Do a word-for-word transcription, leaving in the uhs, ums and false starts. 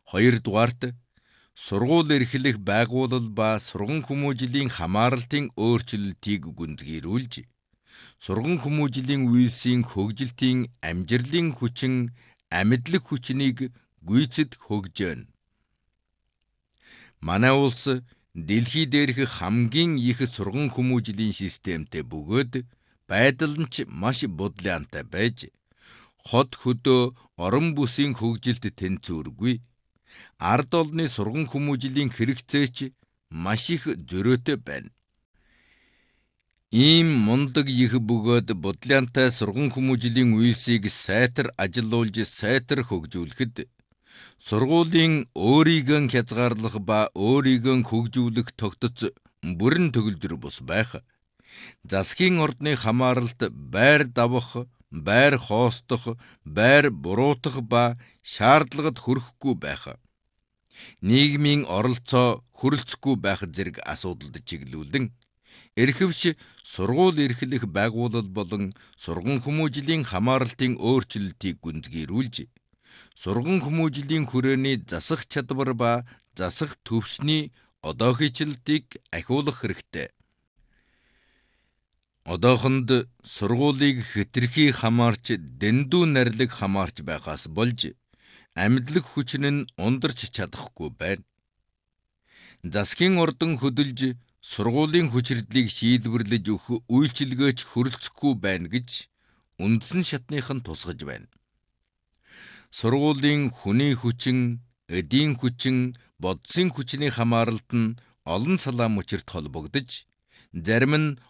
Хоёрдугаарт сургууль эрхлэх байгууллал ба сурган хүмүүжлийн хамааралтын өөрчлөлтийг гүнзгийрүүлж, сурган хүмүүжлийн үйлсийн хөгжилтийн амжилтын хүчин амьдлаг хүчнийг гүйцэд хөгжөөнө. Манай улс дэлхий дээрх хамгийн их сурган хүмүүжлийн системтэй бөгөөд байдал нь ч маш бодлоонтой байж, хот хөдөө орон бүсийн хөгжилд тэнцвэргүй, ард олны сурган хүмүүжлийн хэрэгцээ ч маш их зөрөөтэй байна. Ийм мундаг их бөгөөд бодлоонтой сурган хүмүүжлийн үйлсийг сайтар ажилуулж сайтар хөгжүүлэхэд, сургуулийн өөрийгөө хязгаарлах ба өөрийгөө хөгжүүлэх тогтоц бүрэн төгөлдөр бус байх, засгийн ордны хамааралт байр давах, байр хоостох, байр буруутах ба шаардлагад хүрэхгүй байх, нийгмийн оролцоо хүрэлцэхгүй байх зэрэг асуудалд чиглүүлэн, эрхэвч сургууль эрхлэх байгууллал болон сурган хүмүүжлийн хамааралтын өөрчлөлтийг гүнзгийрүүлж, сурган хүмүүжлийн хүрээний засах чадвар ба засах төвшний одоохийчлалтыг ахиулах хэрэгтэй. Одоохонд сургуулийг хэтэрхий хамаарч дэндүү нарилаг хамаарч байхаас болж, амьдлаг хүчин нь ундарч чадахгүй байна. Засгийн ордон хөдөлж сургуулийн хүчирдлийг шийдвэрлэж өгөх үйлчилгээч хүрэлцэхгүй байна гэж үндсэн шатныхан тусгаж байна. Сургуулийн хүний хүчин, эдийн хүчин, бодисын хүчний хамааралт нь олон салаа мөчөрт холбогдож, зарим нь